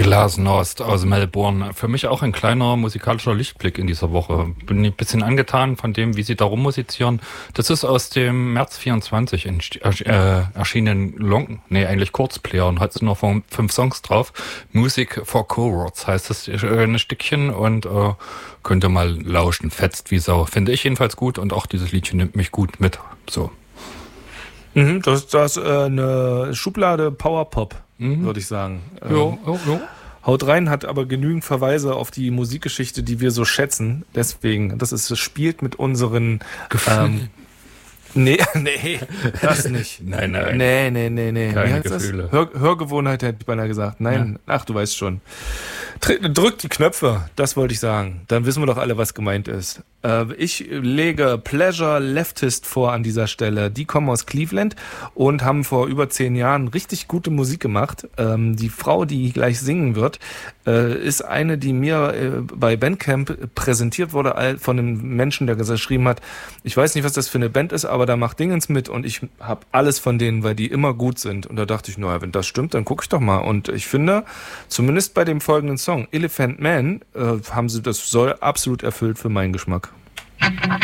Glasnost aus Melbourne. Für mich auch ein kleiner musikalischer Lichtblick in dieser Woche. Bin ein bisschen angetan von dem, wie sie da rummusizieren. Das ist aus dem März 24 erschienen eigentlich Kurzplayer und hat nur 5 Songs drauf. Music for Cowards heißt das ein Stückchen und könnt ihr mal lauschen. Fetzt wie Sau. Finde ich jedenfalls gut und auch dieses Liedchen nimmt mich gut mit. So. Das ist eine Schublade Powerpop, würde ich sagen. Jo. Haut rein, hat aber genügend Verweise auf die Musikgeschichte, die wir so schätzen. Deswegen, es spielt mit unseren Gefühlen. Nee, das nicht. Nein. Nee. Keine Gefühle. Hörgewohnheit hätte ich beinahe gesagt. Nein, ja. Ach, du weißt schon. Drückt die Knöpfe, das wollte ich sagen. Dann wissen wir doch alle, was gemeint ist. Ich lege Pleasure Leftist vor an dieser Stelle. Die kommen aus Cleveland und haben vor über 10 Jahren richtig gute Musik gemacht. Die Frau, die gleich singen wird, ist eine, die mir bei Bandcamp präsentiert wurde von einem Menschen, der geschrieben hat, ich weiß nicht, was das für eine Band ist, aber da macht Dingens mit und ich habe alles von denen, weil die immer gut sind. Und da dachte ich, naja, wenn das stimmt, dann gucke ich doch mal. Und ich finde, zumindest bei dem folgenden Song, Elephant Man, haben sie das soll absolut erfüllt für meinen Geschmack.